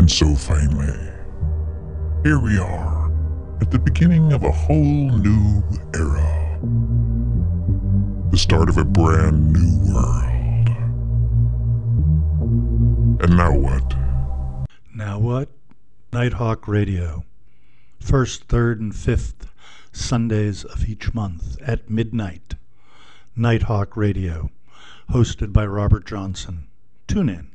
And so finally, here we are at the beginning of a whole new era. The start of a brand new world. And now what? Now what? Nighthawk Radio. First, third, and fifth Sundays of each month at midnight. Nighthawk Radio, hosted by Robert Johnson. Tune in.